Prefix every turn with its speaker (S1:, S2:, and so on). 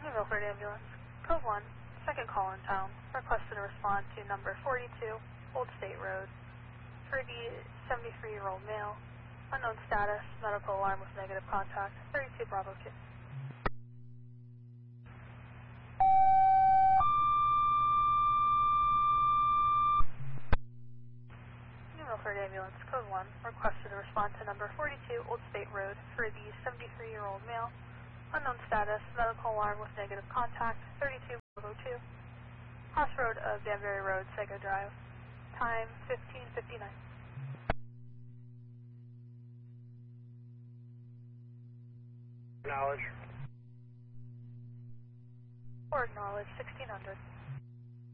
S1: Milford Ambulance. Code 1, second call in town. Requested a response to number 42, Old State Road. For the 73-year-old male. Unknown status, medical alarm with negative contact. 32 Bravo 2. Milford Ambulance. Code 1, requested a response to number 42, Old State Road. For the 73-year-old male. Unknown status, medical alarm with negative contact, 32 Bravo 2. Crossroad of Danbury Road, Sego Drive. Time 15:59.
S2: Acknowledge.
S1: Or acknowledge 1600.